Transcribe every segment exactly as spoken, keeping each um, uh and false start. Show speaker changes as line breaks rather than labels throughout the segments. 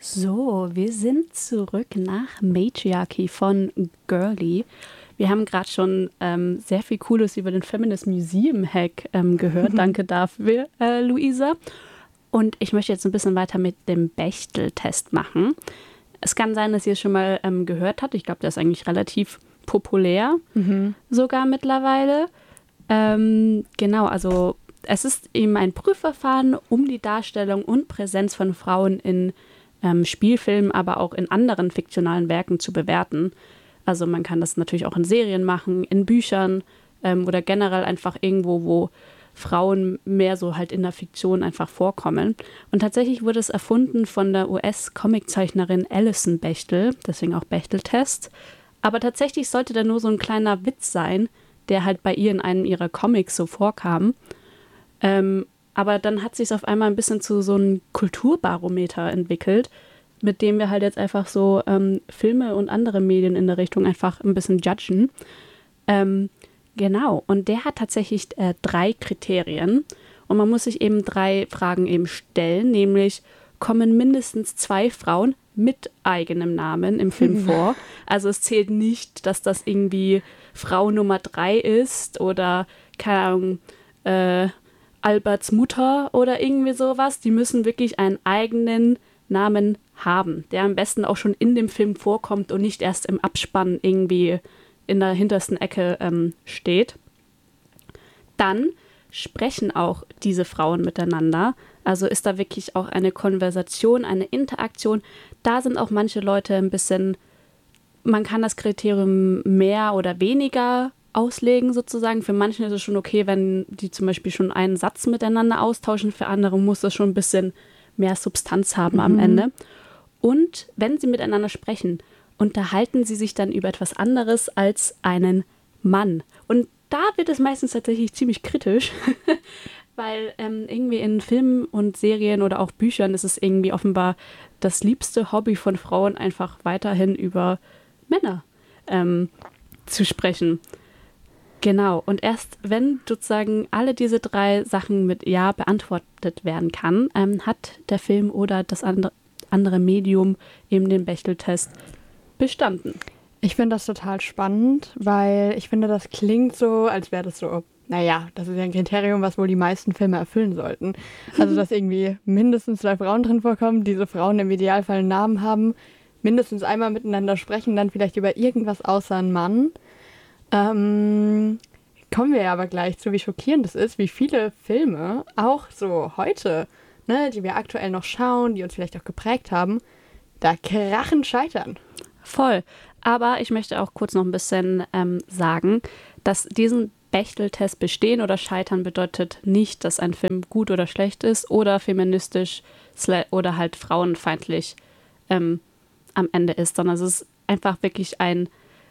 So, wir sind zurück nach Matriarchy von Girly. Wir haben gerade schon ähm, sehr viel Cooles über den Feminist Museum Hack ähm, gehört. Mhm. Danke dafür, äh, Luisa. Und ich möchte jetzt ein bisschen weiter mit dem Bechdel-Test machen. Es kann sein, dass ihr es schon mal ähm, gehört habt. Ich glaube, der ist eigentlich relativ populär, mhm. sogar mittlerweile. Ähm, genau, also es ist eben ein Prüfverfahren, um die Darstellung und Präsenz von Frauen in ähm, Spielfilmen, aber auch in anderen fiktionalen Werken zu bewerten. Also man kann das natürlich auch in Serien machen, in Büchern ähm, oder generell einfach irgendwo, wo Frauen mehr so halt in der Fiktion einfach vorkommen. Und tatsächlich wurde es erfunden von der U S-Comiczeichnerin Alison Bechdel, deswegen auch Bechdel-Test. Aber tatsächlich sollte der nur so ein kleiner Witz sein, der halt bei ihr in einem ihrer Comics so vorkam. Ähm, aber dann hat sich es auf einmal ein bisschen zu so einem Kulturbarometer entwickelt, mit dem wir halt jetzt einfach so ähm, Filme und andere Medien in der Richtung einfach ein bisschen judgen. Ähm, genau, und der hat tatsächlich äh, drei Kriterien. Und man muss sich eben drei Fragen eben stellen, nämlich kommen mindestens zwei Frauen mit eigenem Namen im Film vor. Also es zählt nicht, dass das irgendwie Frau Nummer drei ist oder, keine Ahnung, äh, Alberts Mutter oder irgendwie sowas. Die müssen wirklich einen eigenen Namen haben, der am besten auch schon in dem Film vorkommt und nicht erst im Abspann irgendwie in der hintersten Ecke ähm, steht. Dann sprechen auch diese Frauen miteinander. Also ist da wirklich auch eine Konversation, eine Interaktion. Da sind auch manche Leute ein bisschen, man kann das Kriterium mehr oder weniger auslegen sozusagen. Für manche ist es schon okay, wenn die zum Beispiel schon einen Satz miteinander austauschen. Für andere muss das schon ein bisschen mehr Substanz haben mhm. am Ende. Und wenn sie miteinander sprechen, unterhalten sie sich dann über etwas anderes als einen Mann. Und da wird es meistens tatsächlich ziemlich kritisch, weil ähm, irgendwie in Filmen und Serien oder auch Büchern ist es irgendwie offenbar das liebste Hobby von Frauen, einfach weiterhin über Männer ähm, zu sprechen. Genau, und erst wenn sozusagen alle diese drei Sachen mit Ja beantwortet werden kann, ähm, hat der Film oder das andere, andere Medium eben den Bechdel-Test bestanden.
Ich finde das total spannend, weil ich finde, das klingt so, als wäre das so, naja, das ist ja ein Kriterium, was wohl die meisten Filme erfüllen sollten. Also, dass irgendwie mindestens zwei Frauen drin vorkommen, diese Frauen im Idealfall einen Namen haben, mindestens einmal miteinander sprechen, dann vielleicht über irgendwas außer einen Mann. Ähm, kommen wir ja aber gleich zu, wie schockierend es ist, wie viele Filme, auch so heute, ne, die wir aktuell noch schauen, die uns vielleicht auch geprägt haben, da krachend scheitern.
Voll. Aber ich möchte auch kurz noch ein bisschen ähm, sagen, dass diesen Bechdel-Test bestehen oder scheitern bedeutet nicht, dass ein Film gut oder schlecht ist oder feministisch oder halt frauenfeindlich ähm, am Ende ist, sondern es ist einfach wirklich ein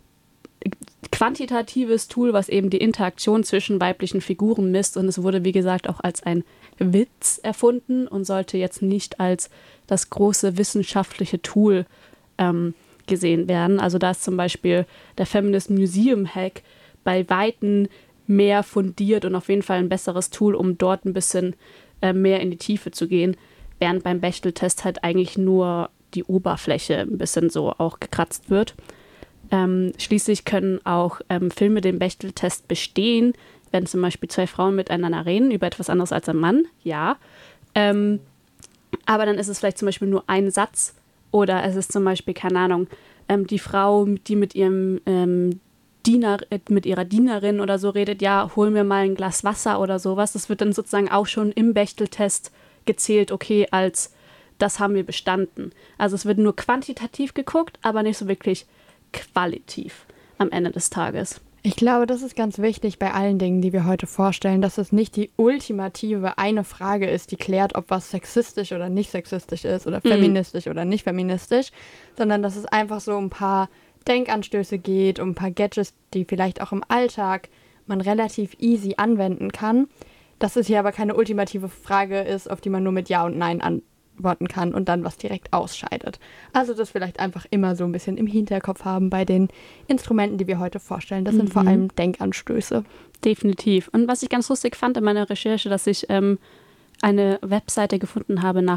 quantitatives Tool, was eben die Interaktion zwischen weiblichen Figuren misst, und es wurde, wie gesagt, auch als ein Witz erfunden und sollte jetzt nicht als das große wissenschaftliche Tool ähm, gesehen werden. Also da ist zum Beispiel der Feminist Museum Hack bei Weitem mehr fundiert und auf jeden Fall ein besseres Tool, um dort ein bisschen äh, mehr in die Tiefe zu gehen, während beim Bechdel-Test halt eigentlich nur die Oberfläche ein bisschen so auch gekratzt wird. Ähm, schließlich können auch ähm, Filme den Bechdel-Test bestehen, wenn zum Beispiel zwei Frauen miteinander reden über etwas anderes als ein Mann, ja. Ähm, aber dann ist es vielleicht zum Beispiel nur ein Satz oder es ist zum Beispiel, keine Ahnung, ähm, die Frau, die mit ihrem ähm, Diener, äh, mit ihrer Dienerin oder so redet, ja, hol mir mal ein Glas Wasser oder sowas. Das wird dann sozusagen auch schon im Bechdel-Test gezählt, okay, als das haben wir bestanden. Also es wird nur quantitativ geguckt, aber nicht so wirklich qualitativ am Ende des Tages.
Ich glaube, das ist ganz wichtig bei allen Dingen, die wir heute vorstellen, dass es nicht die ultimative eine Frage ist, die klärt, ob was sexistisch oder nicht sexistisch ist oder feministisch mhm. oder nicht feministisch, sondern dass es einfach so um ein paar Denkanstöße geht, um ein paar Gadgets, die vielleicht auch im Alltag man relativ easy anwenden kann. Dass es hier aber keine ultimative Frage ist, auf die man nur mit Ja und Nein antworten kann und dann was direkt ausscheidet. Also das vielleicht einfach immer so ein bisschen im Hinterkopf haben bei den Instrumenten, die wir heute vorstellen. Das mhm. sind vor allem Denkanstöße.
Definitiv. Und was ich ganz lustig fand in meiner Recherche, dass ich ähm, eine Webseite gefunden habe nach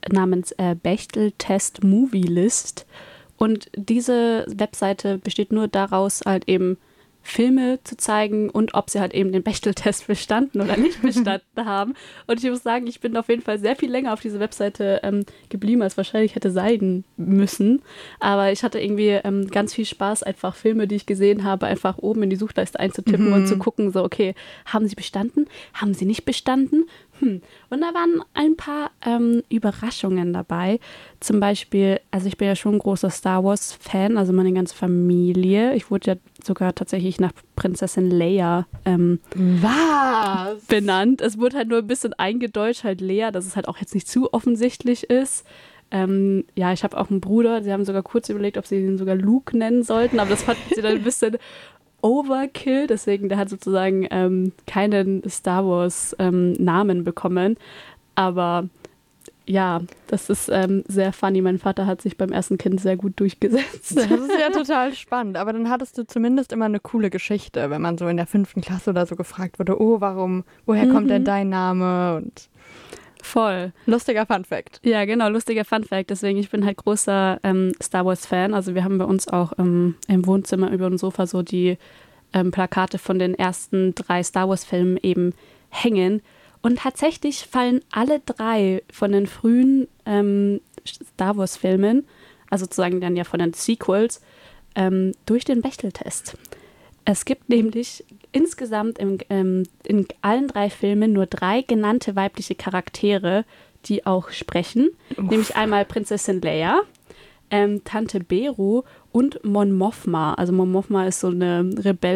namens äh, Bechtel-Test Movie List. Und diese Webseite besteht nur daraus, halt eben Filme zu zeigen und ob sie halt eben den Bechtel-Test bestanden oder nicht bestanden haben. Und ich muss sagen, ich bin auf jeden Fall sehr viel länger auf dieser Webseite ähm, geblieben, als wahrscheinlich hätte sein müssen. Aber ich hatte irgendwie ähm, ganz viel Spaß, einfach Filme, die ich gesehen habe, einfach oben in die Suchleiste einzutippen mhm. und zu gucken, so okay, haben sie bestanden? Haben sie nicht bestanden? Hm. Und da waren ein paar ähm, Überraschungen dabei. Zum Beispiel, also ich bin ja schon ein großer Star Wars-Fan, also meine ganze Familie. Ich wurde ja sogar tatsächlich nach Prinzessin Leia ähm,
Was?
benannt. Es wurde halt nur ein bisschen eingedeutscht, halt Leia, dass es halt auch jetzt nicht zu offensichtlich ist. Ähm, ja, ich habe auch einen Bruder, sie haben sogar kurz überlegt, ob sie ihn sogar Luke nennen sollten, aber das fanden sie dann ein bisschen Overkill, deswegen der hat sozusagen ähm, keinen Star Wars ähm, Namen bekommen, aber ja, das ist ähm, sehr funny. Mein Vater hat sich beim ersten Kind sehr gut durchgesetzt.
Das ist ja total spannend, aber dann hattest du zumindest immer eine coole Geschichte, wenn man so in der fünften Klasse oder so gefragt wurde, oh, warum, woher mhm. kommt denn dein Name? Und
voll.
Lustiger Funfact.
Ja, genau, lustiger Funfact. Deswegen, ich bin halt großer ähm, Star Wars-Fan. Also wir haben bei uns auch ähm, im Wohnzimmer über dem Sofa so die ähm, Plakate von den ersten drei Star Wars-Filmen eben hängen. Und tatsächlich fallen alle drei von den frühen ähm, Star Wars-Filmen, also sozusagen dann ja von den Sequels, ähm, durch den Bechtel-Test. Es gibt nämlich insgesamt im, ähm, in allen drei Filmen nur drei genannte weibliche Charaktere, die auch sprechen. Uff. Nämlich einmal Prinzessin Leia, ähm, Tante Beru und Mon Mothma. Also Mon Mothma ist so eine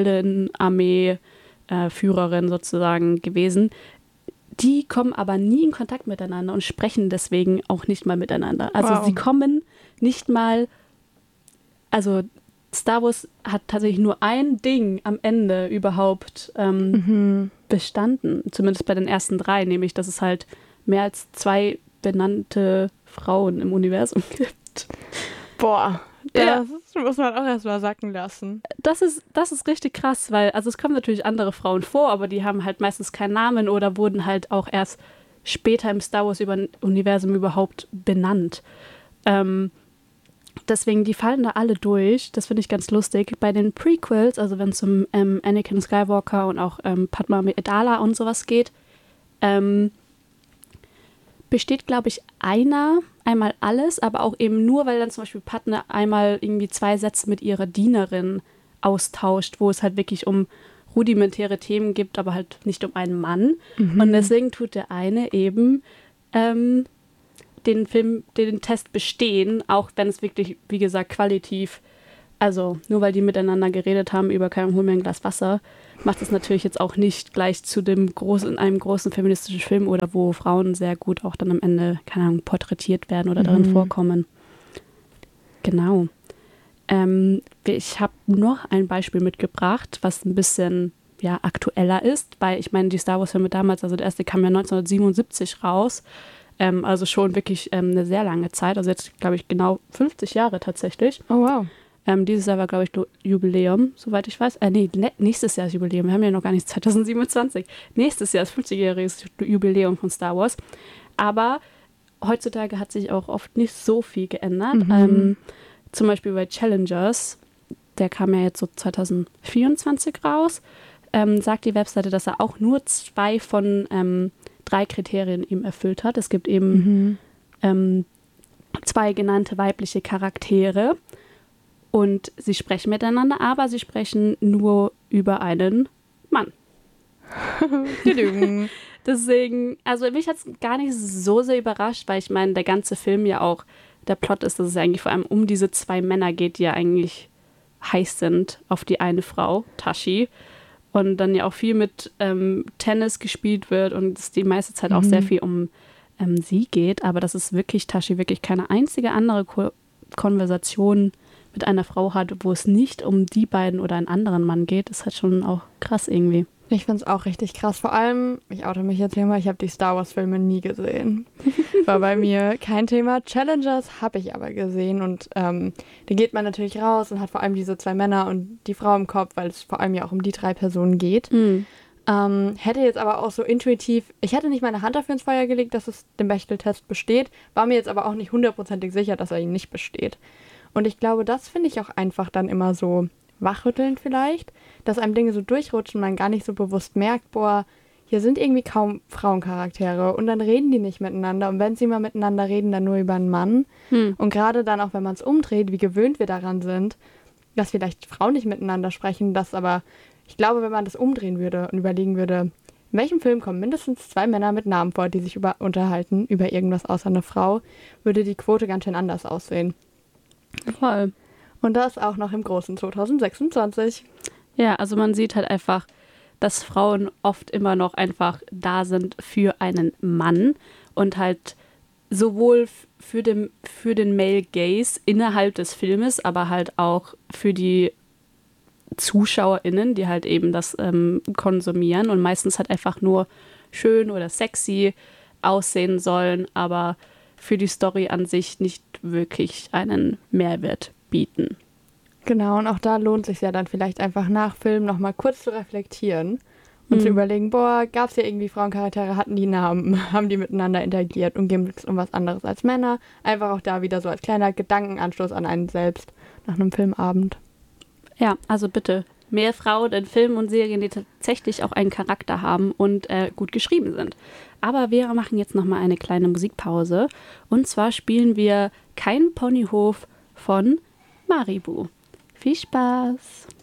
Rebellen-Armee-Führerin äh, sozusagen gewesen. Die kommen aber nie in Kontakt miteinander und sprechen deswegen auch nicht mal miteinander. Also wow. sie kommen nicht mal, also Star Wars hat tatsächlich nur ein Ding am Ende überhaupt ähm, mhm. bestanden, zumindest bei den ersten drei, nämlich, dass es halt mehr als zwei benannte Frauen im Universum gibt.
Boah, das ja. muss man auch erstmal sacken lassen.
Das ist, das ist richtig krass, weil, also es kommen natürlich andere Frauen vor, aber die haben halt meistens keinen Namen oder wurden halt auch erst später im Star Wars-Universum überhaupt benannt. Ähm, Deswegen, die fallen da alle durch. Das finde ich ganz lustig. Bei den Prequels, also wenn es um ähm, Anakin Skywalker und auch ähm, Padma Amidala und sowas geht, ähm, besteht, glaube ich, einer, einmal alles, aber auch eben nur, weil dann zum Beispiel Padma einmal irgendwie zwei Sätze mit ihrer Dienerin austauscht, wo es halt wirklich um rudimentäre Themen gibt, aber halt nicht um einen Mann. Mhm. Und deswegen tut der eine eben ähm, den Film, den Test bestehen, auch wenn es wirklich, wie gesagt, qualitativ, also nur weil die miteinander geredet haben über kein Hol mir ein Glas Wasser, macht es natürlich jetzt auch nicht gleich zu dem großen, einem großen feministischen Film oder wo Frauen sehr gut auch dann am Ende, keine Ahnung, porträtiert werden oder mhm. darin vorkommen. Genau. Ähm, ich habe noch ein Beispiel mitgebracht, was ein bisschen ja, aktueller ist, weil ich meine, die Star Wars-Filme damals, also der erste kam ja neunzehnhundertsiebenundsiebzig raus, Ähm, also schon wirklich ähm, eine sehr lange Zeit. Also jetzt, glaube ich, genau fünfzig Jahre tatsächlich.
Oh, wow.
Ähm, dieses Jahr war, glaube ich, Jubiläum, soweit ich weiß. Äh, nee, ne- nächstes Jahr ist Jubiläum. Wir haben ja noch gar nicht zweitausendsiebenundzwanzig. Nächstes Jahr ist fünfzigjähriges Jubiläum von Star Wars. Aber heutzutage hat sich auch oft nicht so viel geändert. Mhm. Ähm, zum Beispiel bei Challengers, der kam ja jetzt so zweitausendvierundzwanzig raus, ähm, sagt die Webseite, dass er auch nur zwei von ähm, drei Kriterien ihm erfüllt hat. Es gibt eben mhm. ähm, zwei genannte weibliche Charaktere und sie sprechen miteinander, aber sie sprechen nur über einen Mann. Deswegen, also mich hat es gar nicht so sehr überrascht, weil ich meine, der ganze Film ja auch, der Plot ist, dass es eigentlich vor allem um diese zwei Männer geht, die ja eigentlich heiß sind auf die eine Frau, Tashi. Und dann ja auch viel mit ähm, Tennis gespielt wird und es die meiste Zeit auch mhm. sehr viel um ähm, sie geht. Aber dass es wirklich, Tashi wirklich keine einzige andere Ko- Konversation mit einer Frau hat, wo es nicht um die beiden oder einen anderen Mann geht, ist halt schon auch krass irgendwie.
Ich finde es auch richtig krass. Vor allem, ich oute mich jetzt hier mal, ich habe die Star Wars-Filme nie gesehen. War bei mir kein Thema. Challengers habe ich aber gesehen und ähm, da geht man natürlich raus und hat vor allem diese zwei Männer und die Frau im Kopf, weil es vor allem ja auch um die drei Personen geht. Mhm. Ähm, hätte jetzt aber auch so intuitiv, ich hätte nicht meine Hand dafür ins Feuer gelegt, dass es den Bechtel-Test besteht, war mir jetzt aber auch nicht hundertprozentig sicher, dass er ihn nicht besteht. Und ich glaube, das finde ich auch einfach dann immer so wachrüttelnd vielleicht, dass einem Dinge so durchrutschen und man gar nicht so bewusst merkt, boah, hier sind irgendwie kaum Frauencharaktere und dann reden die nicht miteinander und wenn sie mal miteinander reden, dann nur über einen Mann. Hm. Und gerade dann auch, wenn man es umdreht, wie gewöhnt wir daran sind, dass vielleicht Frauen nicht miteinander sprechen, dass aber, ich glaube, wenn man das umdrehen würde und überlegen würde, in welchem Film kommen mindestens zwei Männer mit Namen vor, die sich über, unterhalten über irgendwas außer eine Frau, würde die Quote ganz schön anders aussehen.
Voll.
Und das auch noch im großen zwanzig sechsundzwanzig.
Ja, also man sieht halt einfach, dass Frauen oft immer noch einfach da sind für einen Mann und halt sowohl für den, für den Male Gaze innerhalb des Filmes, aber halt auch für die ZuschauerInnen, die halt eben das ähm, konsumieren und meistens halt einfach nur schön oder sexy aussehen sollen, aber für die Story an sich nicht wirklich einen Mehrwert bieten.
Genau, und auch da lohnt es sich ja dann vielleicht einfach nach Film nochmal kurz zu reflektieren und mhm. zu überlegen, boah, gab es ja irgendwie Frauencharaktere, hatten die Namen, haben die miteinander interagiert und ging es um was anderes als Männer. Einfach auch da wieder so als kleiner Gedankenanstoß an einen selbst nach einem Filmabend.
Ja, also bitte mehr Frauen in Filmen und Serien, die tatsächlich auch einen Charakter haben und äh, gut geschrieben sind. Aber wir machen jetzt nochmal eine kleine Musikpause und zwar spielen wir Kein Ponyhof von Maribu. Viel Spaß!